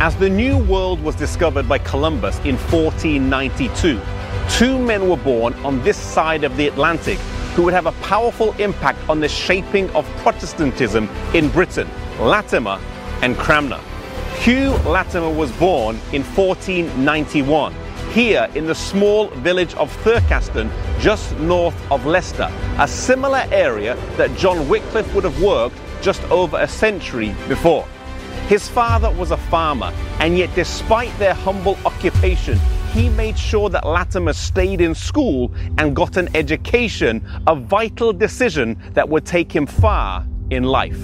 As the New World was discovered by Columbus in 1492, two men were born on this side of the Atlantic who would have a powerful impact on the shaping of Protestantism in Britain, Latimer and Cranmer. Hugh Latimer was born in 1491, here in the small village of Thurcaston, just north of Leicester, a similar area that John Wycliffe would have worked just over a century before. His father was a farmer, and yet despite their humble occupation, he made sure that Latimer stayed in school and got an education, a vital decision that would take him far in life.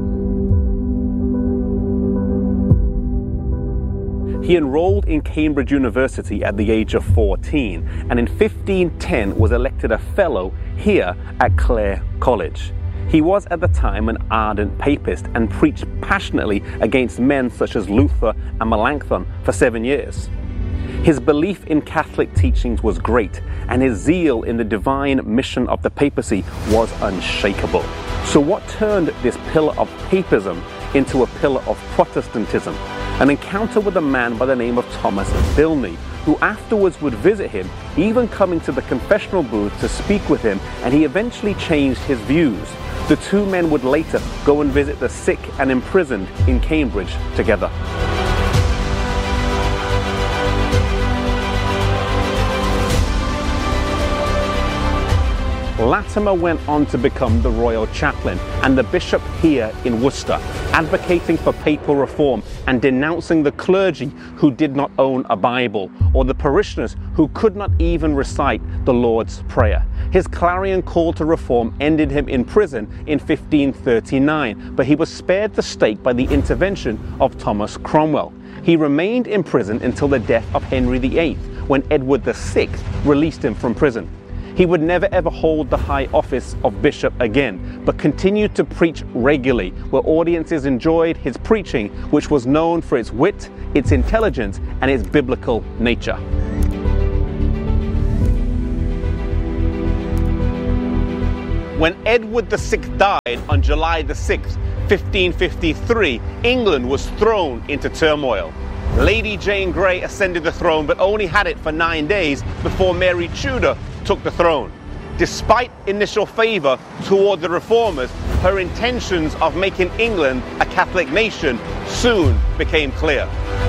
He enrolled in Cambridge University at the age of 14, and in 1510 was elected a fellow here at Clare College. He was at the time an ardent papist and preached passionately against men such as Luther and Melanchthon for 7 years. His belief in Catholic teachings was great, and his zeal in the divine mission of the papacy was unshakable. So what turned this pillar of papism into a pillar of Protestantism? An encounter with a man by the name of Thomas Bilney, who afterwards would visit him, even coming to the confessional booth to speak with him, and he eventually changed his views. The two men would later go and visit the sick and imprisoned in Cambridge together. Latimer went on to become the royal chaplain and the bishop here in Worcester, advocating for papal reform and denouncing the clergy who did not own a Bible, or the parishioners who could not even recite the Lord's Prayer. His clarion call to reform ended him in prison in 1539, but he was spared the stake by the intervention of Thomas Cromwell. He remained in prison until the death of Henry VIII, when Edward VI released him from prison. He would never ever hold the high office of bishop again, but continued to preach regularly, where audiences enjoyed his preaching, which was known for its wit, its intelligence, and its biblical nature. When Edward VI died on July the 6th, 1553, England was thrown into turmoil. Lady Jane Grey ascended the throne, but only had it for 9 days before Mary Tudor took the throne. Despite initial favour toward the reformers, her intentions of making England a Catholic nation soon became clear.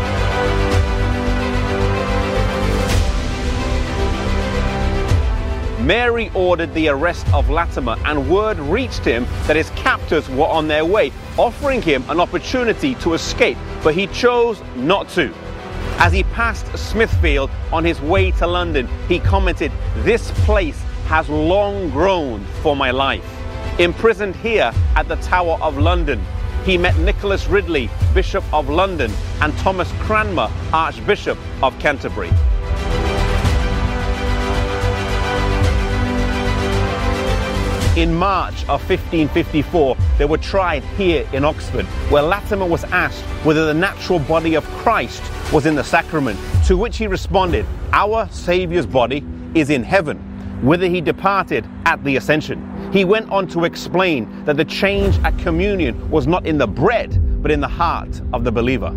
Mary ordered the arrest of Latimer, and word reached him that his captors were on their way, offering him an opportunity to escape, but he chose not to. As he passed Smithfield on his way to London, he commented, "This place has long groaned for my life." Imprisoned here at the Tower of London, he met Nicholas Ridley, Bishop of London, and Thomas Cranmer, Archbishop of Canterbury. In March of 1554, they were tried here in Oxford, where Latimer was asked whether the natural body of Christ was in the sacrament, to which he responded, "Our Saviour's body is in heaven, whither he departed at the Ascension." He went on to explain that the change at communion was not in the bread, but in the heart of the believer.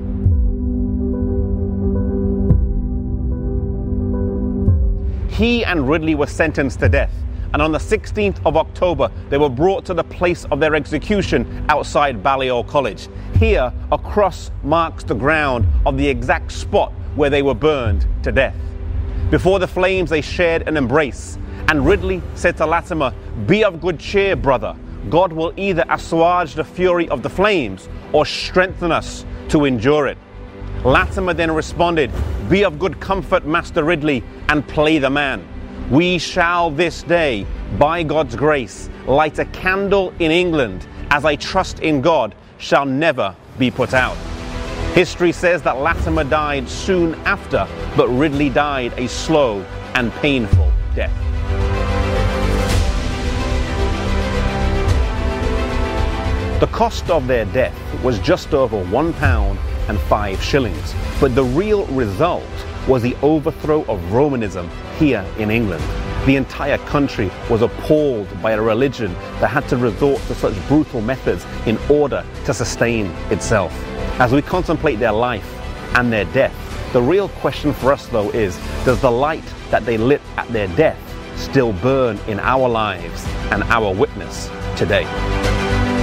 He and Ridley were sentenced to death, and on the 16th of October, they were brought to the place of their execution outside Balliol College. Here, a cross marks the ground of the exact spot where they were burned to death. Before the flames, they shared an embrace, and Ridley said to Latimer, "Be of good cheer, brother. God will either assuage the fury of the flames or strengthen us to endure it." Latimer then responded, "Be of good comfort, Master Ridley, and play the man. We shall this day, by God's grace, light a candle in England, as I trust in God, shall never be put out." History says that Latimer died soon after, but Ridley died a slow and painful death. The cost of their death was just over £1.05, but the real result was the overthrow of Romanism here in England. The entire country was appalled by a religion that had to resort to such brutal methods in order to sustain itself. As we contemplate their life, and their death. The real question for us, though, is, does the light that they lit at their death still burn in our lives and our witness today?